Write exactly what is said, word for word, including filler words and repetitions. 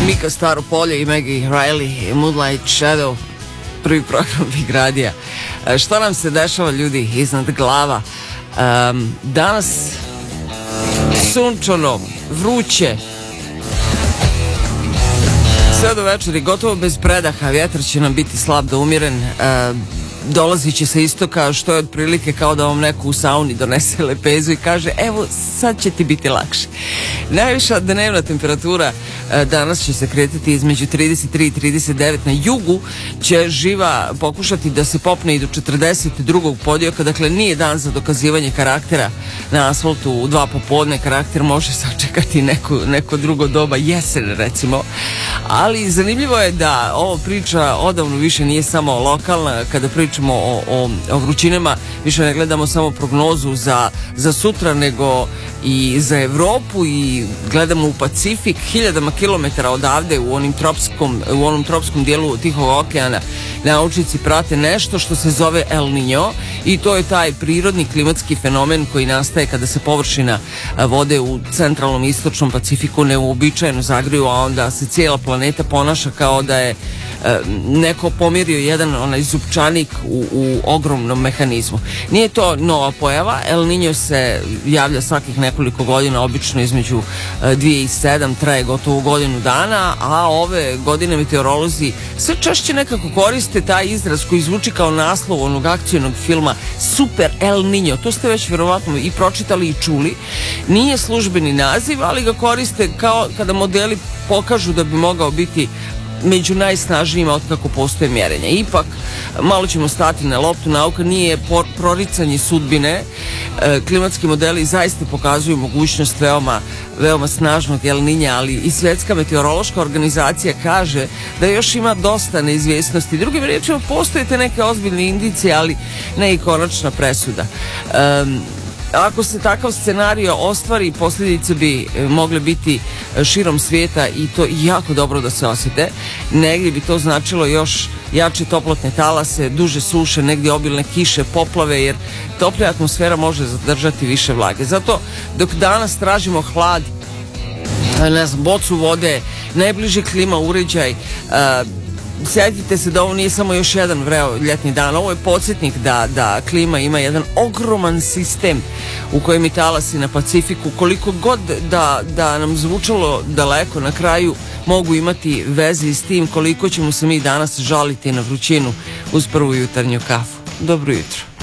Mika Staropolje i Maggie Riley, Moonlight Shadow, prvi program Big Radija. Što nam se dešava, ljudi, iznad glava? Um, danas sunčano, vruće, sve do večeri, gotovo bez predaha, vjetar će nam biti slab da umiren, uh, dolazit će sa istoka, što je otprilike kao da vam neko u sauni donese lepezu i kaže evo sad će ti biti lakše. Najviša dnevna temperatura danas će se kretati između trideset tri i trideset devet, na jugu će živa pokušati da se popne i do četrdeset drugog podijaka, dakle nije dan za dokazivanje karaktera na asfaltu u dva popodne, karakter može sačekati neko, neko drugo doba, jesen recimo, ali zanimljivo je da ovo priča odavno više nije samo lokalna, kada pričamo o, o, o vrućinama, više ne gledamo samo prognozu za, za sutra, nego i za Evropu i gledamo u Pacifik, hiljadama kilometara odavde u onim tropskom, u onom tropskom dijelu Tihog okeana. Naučnici prate nešto što se zove El Niño i to je taj prirodni klimatski fenomen koji nastaje kada se površina vode u centralnom i istočnom Pacifiku neuobičajeno zagriju, a onda se cijela planeta ponaša kao da je e, neko pomirio jedan onaj zupčanik u, u ogromnom mehanizmu. Nije to nova pojava, El Niño se javlja svakih nekoliko godina, obično između e, dvije i sedam, traje gotovo godinu dana, a ove godine meteorolozi sve češće nekako koriste taj izraz koji zvuči kao naslov onog akcionog filma Super El Niño. To ste već vjerovatno i pročitali i čuli. Nije službeni naziv, ali ga koriste kao kada modeli pokažu da bi mogao biti među najsnažnijima od kako postoje mjerenja. Ipak, malo ćemo stati na loptu, nauka nije por- proricanje sudbine. E, klimatski modeli zaista pokazuju mogućnost veoma, veoma snažnog El Niña, ali i Svjetska meteorološka organizacija kaže da još ima dosta neizvjesnosti. Drugim riječima, postoje te neke ozbiljne indicije, ali ne i konačna presuda. E, Ako se takav scenario ostvari, posljedice bi mogle biti širom svijeta i to jako dobro da se osjete. Negdje bi to značilo još jače toplotne talase, duže suše, negdje obilne kiše, poplave, jer toplja atmosfera može zadržati više vlage. Zato dok danas tražimo hlad, ne znam, bocu vode, najbliži klima uređaj, uh, sjetite se da ovo nije samo još jedan vreo ljetni dan, ovo je podsjetnik da, da klima ima jedan ogroman sistem u kojem i talasi na Pacifiku, koliko god da, da nam zvučalo daleko, na kraju mogu imati veze s tim koliko ćemo se mi danas žaliti na vrućinu uz prvu jutarnju kafu. Dobro jutro.